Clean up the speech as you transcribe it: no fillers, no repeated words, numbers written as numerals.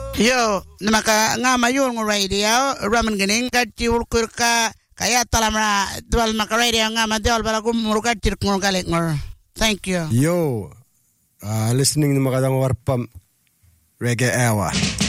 Yo, namaka nga mayon ng radio, raman ganing katiul kurka kaya talamra dual maka radio nga madiol bala kumurka tirkong galik ngor. Thank you. Yo, listening to makadang warpam reggae hour.